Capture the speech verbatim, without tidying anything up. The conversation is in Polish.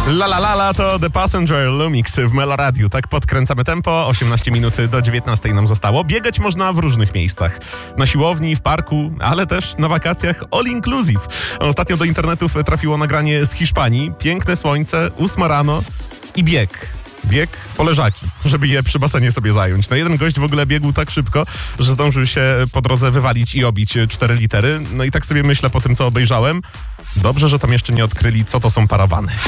La la la la to The Passenger Lumix w Meloradiu. Tak podkręcamy tempo. osiemnaście minut do dziewiętnastej nam zostało. Biegać można w różnych miejscach. Na siłowni, w parku, ale też na wakacjach all inclusive. Ostatnio do internetów trafiło nagranie z Hiszpanii. Piękne słońce, ósma rano i bieg. Bieg po leżaki, żeby je przy basenie sobie zająć. No jeden gość w ogóle biegł tak szybko, że zdążył się po drodze wywalić i obić cztery litery. No i tak sobie myślę po tym, co obejrzałem. Dobrze, że tam jeszcze nie odkryli, co to są parawany.